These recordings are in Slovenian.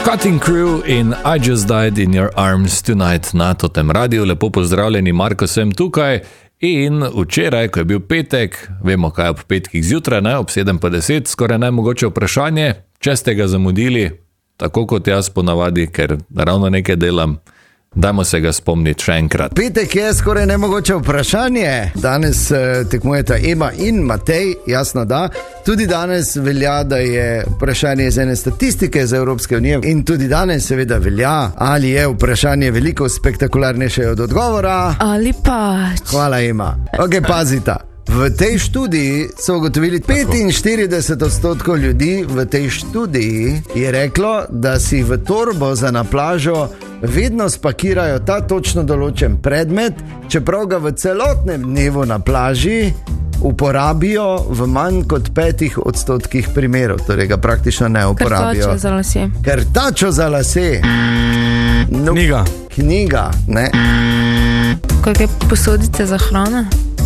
Cutting Crew in I Just Died in Your Arms Tonight na Totem Radiu. Lepo pozdravljeni, Marko sem tukaj. In včeraj, ko je bil petek, vemo kaj ob petkih zjutraj, ne, ob 7:50, skoraj najmogoče vprašanje, če ste ga zamudili, tako kot jaz ponavadi, ker ravno nekaj delam, dajmo se ga spomniti še enkrat. Petek je skoraj nemogoče vprašanje. Danes tekmujeta Ema in Matej, jasno da. Tudi danes velja, da je vprašanje iz ene statistike za Evropske unije. In tudi danes seveda velja, ali je vprašanje veliko spektakularnejše od odgovora. Ali pač. Hvala, Ema. Ok, pazita. V tej študiji so ugotovili 45% ljudi v tej študiji je reklo, da si v torbo za na plažo vedno spakirajo ta točno določen predmet, čeprav ga v celotnem dnevu na plaži uporabijo v manj kot 5% primerov, torej ga praktično ne uporabijo. Krtačo za lase. Krtačo za lase. No, knjiga, ne. Kakšne posodice za hrano?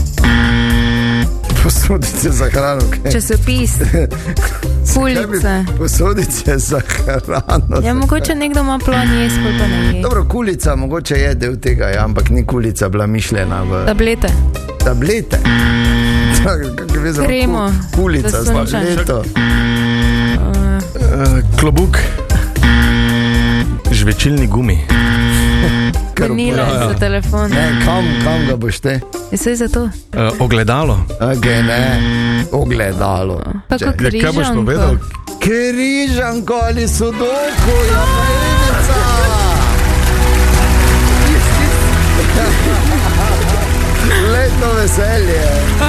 Posodice za hrano, kaj? Časopis. Kulice. Posodice za hrano. Ja, mogoče nekdo ima plan jesti, pa ne je. Dobro, kulica mogoče je del tega, ja, ampak ni kulica bila mišljena v... Tablete. Tablete? Kremo. Kulica za leto. Klobuk. Žvečilni gumi. Vanile za telefon. Ne, kam ga boš te? Je vse za to? Ogledalo. Okay, ne, ogledalo. Pa kot križanko. Kaj boš povedal? Križanko ali sudoku, ja pa Enica. Letno veselje.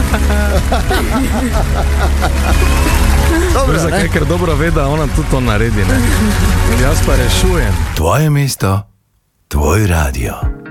Dobro, zakaj, ker dobro ve, da ona tudi to naredi, ne? Jaz pa rešujem. Tvoje mesto, tvoj radio.